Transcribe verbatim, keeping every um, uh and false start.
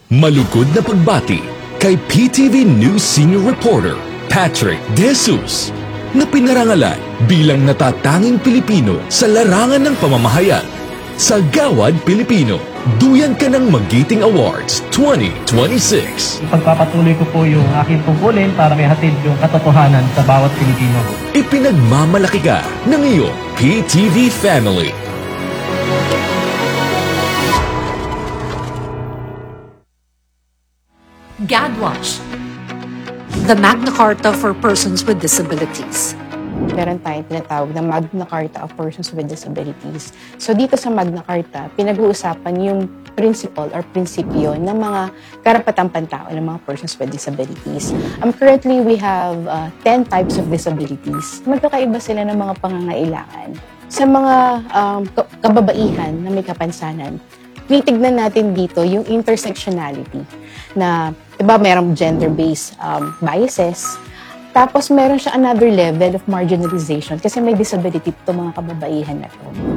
Malugod na pagbati kay P T V News Senior Reporter Patrick De Jesus na pinarangalan bilang natatanging Pilipino sa larangan ng pamamahayag. Sa Gawad Pilipino, duyan ka ng Magiting Awards twenty twenty-six. Ipagpapatuloy ko po yung aking tungkulin para may hatid yung katotohanan sa bawat Pilipino. Ipinagmamalaki ka ng iyong P T V family. GADWatch, the Magna Carta for Persons with Disabilities. Meron tayong tinatawag na Magna Carta of Persons with Disabilities. So dito sa Magna Carta, pinag-uusapan yung principle or prinsipyo ng mga karapatang pantao ng mga persons with disabilities. Um, currently, we have uh, ten types of disabilities. Magkakaiba sila ng mga pangangailangan. Sa mga um, kababaihan na may kapansanan, titignan natin dito yung intersectionality na, diba, merong gender-based um, biases. Tapos meron siya another level of marginalization kasi may disability ito mga kababaihan na to.